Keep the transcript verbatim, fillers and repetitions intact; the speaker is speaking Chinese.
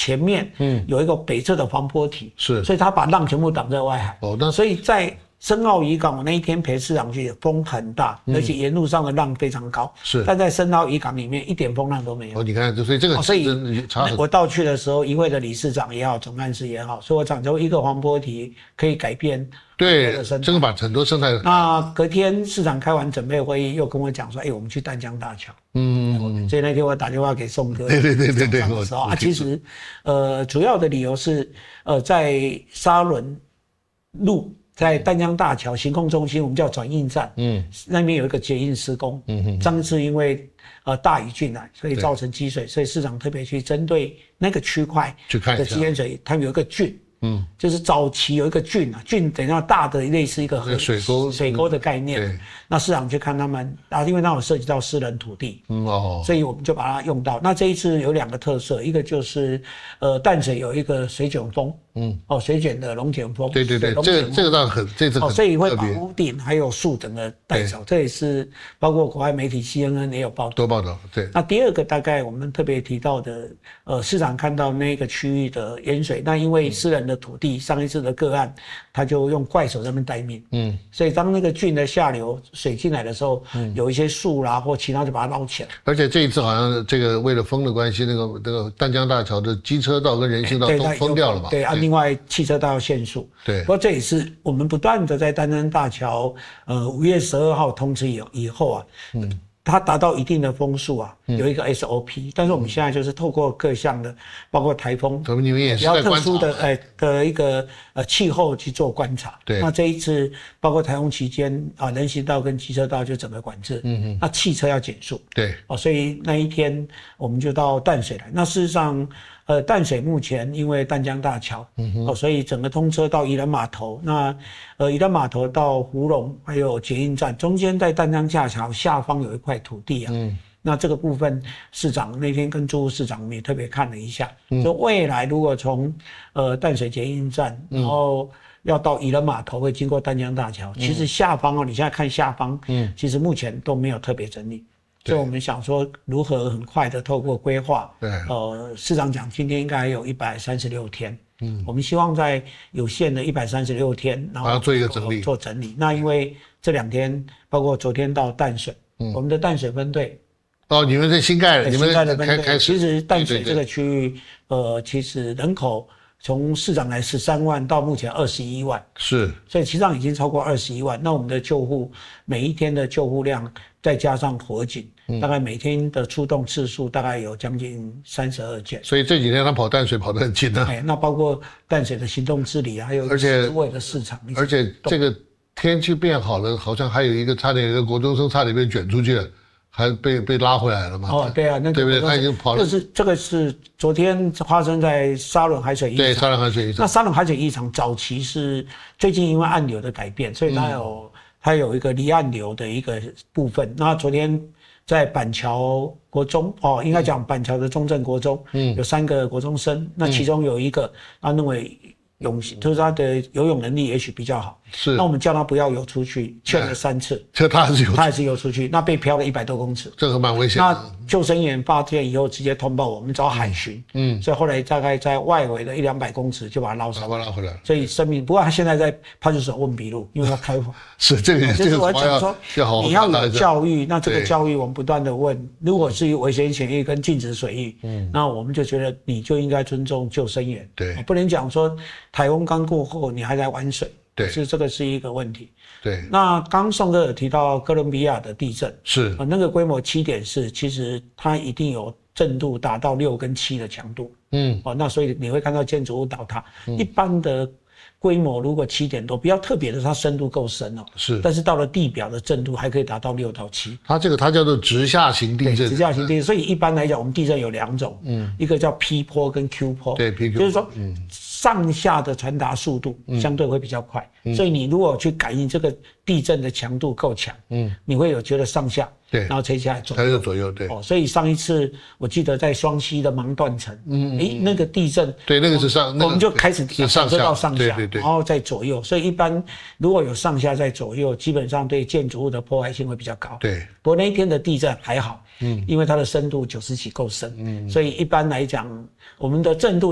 前面嗯有一个北侧的防波堤， 是， 所以它把浪全部挡在外海。 哦，那所以在深澳渔港，我那一天陪市长去，风很大，嗯、而且沿路上的浪非常高。是，但在深澳渔港里面一点风浪都没有。 哦，你看，所以这个、哦、 所以我到去的时候，议会的理事长也好，总干事也好，说我讲究一个防波堤可以改变。 对，这个把很多生态。 那隔天市长开完准备会议，又跟我讲说，哎、欸，我们去淡江大桥。嗯，所以那天我打电话给宋哥。 对对对对对。 的时候啊，其实，呃，主要的理由是，呃，在沙仑路。在淡江大桥行控中心，我们叫转运站，嗯，那边有一个捷运施工，嗯哼，上次因为呃大雨进来，所以造成积水，所以市长特别去针对那个区块的积淹水，它有一个郡，嗯，就是早期有一个郡啊，郡等于大的类似一个河水沟水沟的概念，对，那市长去看他们啊，因为那有涉及到私人土地，嗯哦，所以我们就把它用到。那这一次有两个特色，一个就是呃淡水有一个水卷风。嗯，哦，水卷的龙卷风， 对对对，这个这个倒很，这次很哦，所以会把屋顶还有树整个带走，这也是包括国外媒体 C N N 也有报道， 多报道。对， 那第二个大概我们特别提到的，呃，市长看到那个区域的淹水，那因为私人的土地，上一次的个案，他就用怪手在那边待命，嗯，所以当那个郡的下流水进来的时候，嗯，有一些树啦或其他就把它捞起来。 而且这一次好像这个为了风的关系，那个那个淡江大桥的机车道跟人行道都封掉了嘛？ 对啊。另外，汽车道要限速。对，不过这也是我们不断的在淡江大桥，呃，五月十二号通知以以后啊，嗯，它达到一定的风速啊，嗯、有一个 S O P， 但是我们现在就是透过各项的，包括台风， 我们你们也是比较特殊的哎的一个呃气候去做观察。对，那这一次包括台风期间啊，人行道跟机车道就整个管制，嗯嗯，那汽车要减速。对，哦，所以那一天我们就到淡水来。那事实上。呃，淡水目前因为淡江大桥，嗯哦，所以整个通车到宜兰码头，那呃宜兰码头到福隆还有捷运站，中间在淡江大桥下方有一块土地啊，嗯，那这个部分市长那天跟朱市长也特别看了一下，嗯，说未来如果从呃淡水捷运站，然后要到宜兰码头会经过淡江大桥，嗯，其实下方哦，你现在看下方，嗯，其实目前都没有特别整理。所以我们想说，如何很快的透过规划，对，呃，市长讲今天应该还有一百三十六天，嗯，我们希望在有限的一百三十六天，然后做一个整理， 做整理。那因为这两天，包括昨天到淡水，嗯，我们的淡水分队， 哦，你们在新盖了，你们新盖的分队，其实淡水这个区域，呃，其实人口从市长来十三万到目前二十一万，是，所以其实上已经超过二十一万。那我们的救护每一天的救护量，再加上火警。嗯、大概每天的出动次数大概有将近三十二件， 所以这几天他跑淡水跑得很近啊。 哎，那包括淡水的行动治理，还有而且为的市场， 而且这个天气变好了，好像还有一个差点有一个国中生差点被卷出去了，还被被拉回来了嘛。 哦，对啊，那个对不对？他已经跑了。 这是这个是昨天发生在沙仑海水浴场。 对，沙仑海水浴场。 那沙仑海水浴场早期是最近因为暗流的改变，所以它有、嗯、它有一个离岸流的一个部分。那昨天。在板桥国中哦，应该讲板桥的中正国中，嗯，有三个国中生，那其中有一个他认为泳，就是他的游泳能力也许比较好，是，那我们叫他不要游出去，劝了三次， 这他还是游， 他还是游出去，那被漂了一百多公尺， 这个蛮危险的。 那救生员发现以后直接通报我们找海巡，嗯，所以后来大概在外围的一两百公尺就把他捞上来， 把他拉回来， 所以生命。不过他现在在派出所问笔录，因为他开放。 是这个， 就是我讲说，你要有教育，那这个对教育我们不断的问，如果是危险潜域跟禁止水域，嗯，那我们就觉得你就应该尊重救生员， 对， 不能讲说台风刚过后你还在玩水， 对， 是这个是一个问题。 对， 那刚宋哥有提到哥伦比亚的地震， 是、 呃、那个规模 七点四， 其实它一定有震度达到六跟七的强度，嗯，哦，那所以你会看到建筑物倒塌，嗯、一般的规模如果七点多，比较特别的，它深度够深哦，是，但是到了地表的震度还可以达到六到七。 它这个它叫做直下型地震， 直下型地震。所以一般来讲，我们地震有两种，嗯，一个叫 P 波跟 Q 波， 对 ，P Q， 就是说，嗯，上下的传达速度相对会比较快，嗯、所以你如果去感应这个地震的强度够强，嗯，你会有觉得上下。对，然后垂下来左右， 左右对。 哦，所以上一次我记得在双溪的芒断层，嗯，诶，那个地震， 对，那个是上， 我们就开始是上下到上下， 对对对， 然后再左右。所以一般如果有上下在左右，基本上对建筑物的破坏性会比较高。对，不过那一天的地震还好，嗯，因为它的深度九十几够深，嗯，所以一般来讲，我们的震度。